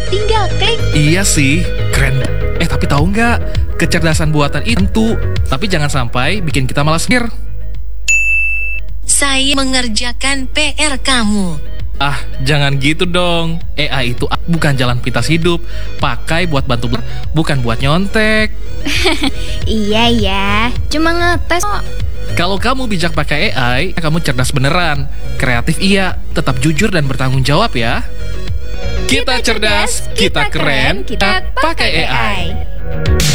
tinggal klik. Iya sih, keren. Tapi tahu nggak, kecerdasan buatan itu tentu, tapi jangan sampai bikin kita malas mikir. Saya mengerjakan PR kamu. Ah, jangan gitu dong. AI itu bukan jalan pintas hidup. Pakai buat bantu, bukan buat nyontek. Iya ya, cuma ngetes kok. Kalau kamu bijak pakai AI, kamu cerdas beneran. Kreatif iya, tetap jujur dan bertanggung jawab ya. Kita cerdas, kita keren, kita pakai AI.